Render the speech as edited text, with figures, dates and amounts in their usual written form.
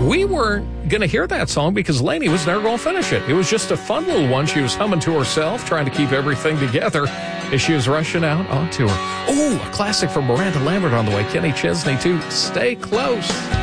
We weren't going to hear that song because Lainey was never going to finish it. It was just a fun little one. She was humming to herself, trying to keep everything together as she was rushing out on tour. Oh, a classic from Miranda Lambert on the way. Kenny Chesney, too. Stay Close.